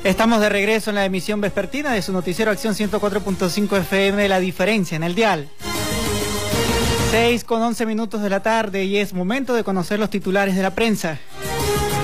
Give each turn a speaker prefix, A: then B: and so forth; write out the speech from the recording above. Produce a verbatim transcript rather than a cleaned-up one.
A: Estamos de regreso en la emisión vespertina de su noticiero Acción ciento cuatro punto cinco F M, La Diferencia, en el dial. seis con once minutos de la tarde y es momento de conocer los titulares de la prensa.